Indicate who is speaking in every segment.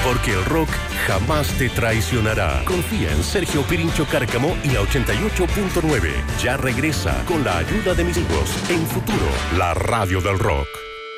Speaker 1: porque el rock jamás te traicionará. Confía en Sergio Pirincho Cárcamo y la 88.9. Ya regresa con la ayuda de mis hijos en Futuro, la radio del rock.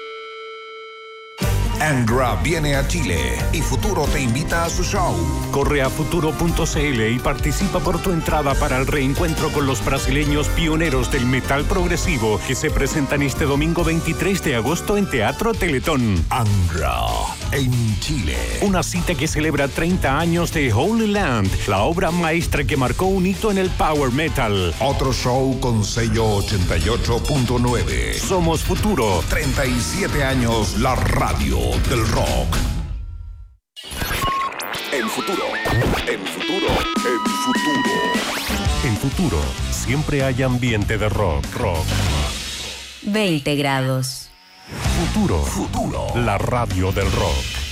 Speaker 2: Angra viene a Chile y Futuro te invita a su show.
Speaker 1: Corre a futuro.cl y participa por tu entrada para el reencuentro con los brasileños pioneros del metal progresivo que se presentan este domingo 23 de agosto en Teatro Teletón.
Speaker 2: Angra en Chile.
Speaker 1: Una cita que celebra 30 años de Holy Land, la obra maestra que marcó un hito en el power metal.
Speaker 2: Otro show con sello 88.9.
Speaker 1: Somos Futuro.
Speaker 2: 37 años la radio del rock.
Speaker 1: En Futuro. En Futuro siempre hay ambiente de rock.
Speaker 3: 20 grados.
Speaker 1: Futuro. La radio del rock.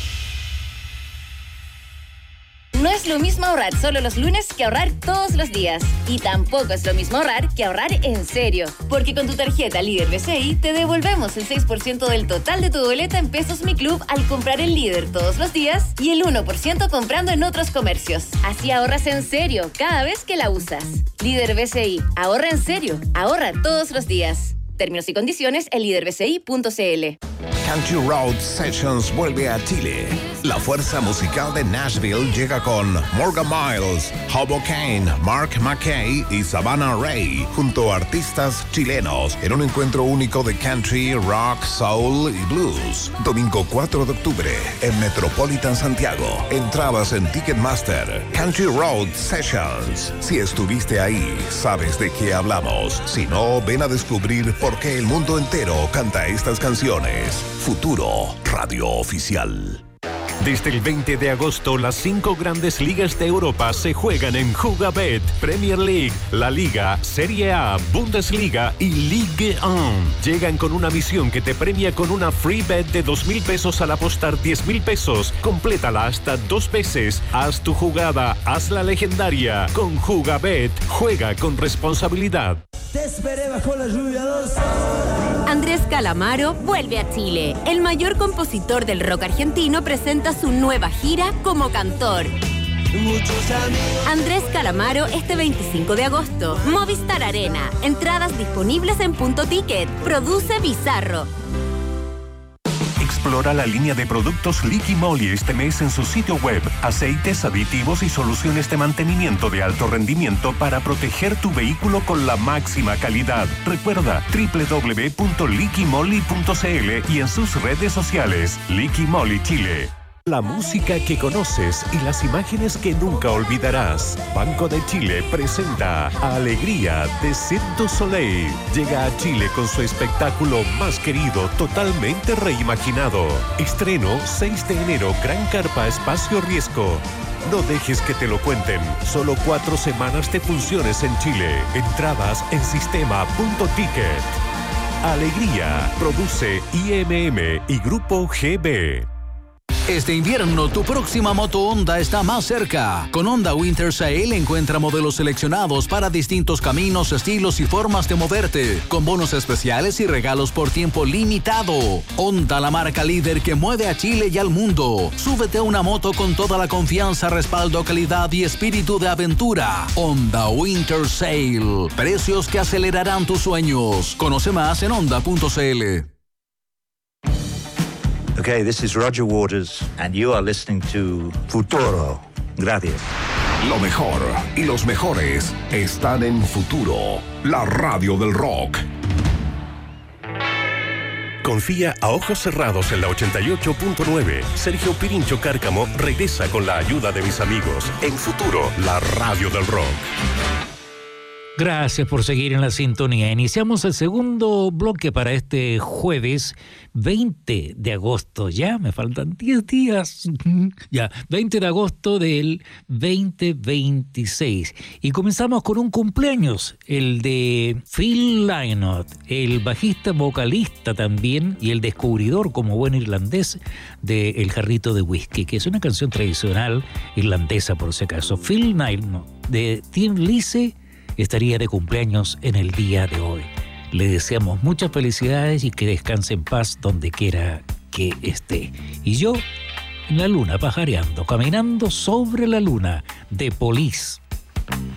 Speaker 4: No es lo mismo ahorrar solo los lunes que ahorrar todos los días. Y tampoco es lo mismo ahorrar que ahorrar en serio. Porque con tu tarjeta Líder BCI te devolvemos el 6% del total de tu boleta en Pesos Mi Club al comprar en Líder todos los días y el 1% comprando en otros comercios. Así ahorras en serio cada vez que la usas. Líder BCI. Ahorra en serio. Ahorra todos los días. Términos y condiciones en líderbci.cl.
Speaker 2: Country Road Sessions vuelve a Chile. La fuerza musical de Nashville llega con Morgan Miles, Hobo Kane, Mark McKay y Savannah Ray, junto a artistas chilenos, en un encuentro único de country, rock, soul y blues. Domingo 4 de octubre, en Metropolitan Santiago. Entradas en Ticketmaster. Country Road Sessions. Si estuviste ahí, sabes de qué hablamos. Si no, ven a descubrir por qué el mundo entero canta estas canciones. Futuro, radio oficial.
Speaker 1: Desde el 20 de agosto, las 5 grandes ligas de Europa se juegan en Jugabet, Premier League, La Liga, Serie A, Bundesliga y Ligue 1. Llegan con una misión que te premia con una free bet de 2,000 pesos al apostar 10,000 pesos. Complétala hasta 2 veces. Haz tu jugada, hazla legendaria. Con Jugabet, juega con responsabilidad.
Speaker 5: Te esperé bajo la lluvia 2 horas.
Speaker 3: Andrés Calamaro vuelve a Chile. El mayor compositor del rock argentino presenta su nueva gira como cantor. Andrés Calamaro este 25 de agosto. Movistar Arena. Entradas disponibles en Punto Ticket. Produce Bizarro.
Speaker 1: Explora la línea de productos Liqui Moly este mes en su sitio web. Aceites, aditivos y soluciones de mantenimiento de alto rendimiento para proteger tu vehículo con la máxima calidad. Recuerda www.liquimoly.cl y en sus redes sociales. Liqui Moly Chile. La música que conoces y las imágenes que nunca olvidarás. Banco de Chile presenta Alegría de Cirque du Soleil. Llega a Chile con su espectáculo más querido, totalmente reimaginado. Estreno 6 de enero, Gran Carpa, Espacio Riesgo. No dejes que te lo cuenten. Solo 4 semanas de funciones en Chile. Entradas en sistema.ticket. Alegría. Produce IMM y Grupo GB.
Speaker 6: Este invierno, tu próxima moto Honda está más cerca. Con Honda Winter Sale encuentra modelos seleccionados para distintos caminos, estilos y formas de moverte, con bonos especiales y regalos por tiempo limitado. Honda, la marca líder que mueve a Chile y al mundo. Súbete a una moto con toda la confianza, respaldo, calidad y espíritu de aventura. Honda Winter Sale. Precios que acelerarán tus sueños. Conoce más en honda.cl.
Speaker 7: Okay, this is Roger Waters, and you are listening to Futuro. Gracias.
Speaker 2: Lo mejor y los mejores están en Futuro, la radio del rock.
Speaker 1: Confía a ojos cerrados en la 88.9. Sergio Pirincho Cárcamo regresa con la ayuda de mis amigos en Futuro, la radio del rock.
Speaker 8: Gracias por seguir en la sintonía. Iniciamos el segundo bloque para este jueves 20 de agosto. Ya me faltan 10 días. Ya, 20 de agosto del 2026. Y comenzamos con un cumpleaños, el de Phil Lynott, el bajista vocalista también y el descubridor como buen irlandés de El Jarrito de Whisky, que es una canción tradicional irlandesa por si acaso. Phil Lynott de Tim Lizzy estaría de cumpleaños en el día de hoy. Le deseamos muchas felicidades y que descanse en paz donde quiera que esté. Y yo en la luna, pajareando, caminando sobre la luna, de Police.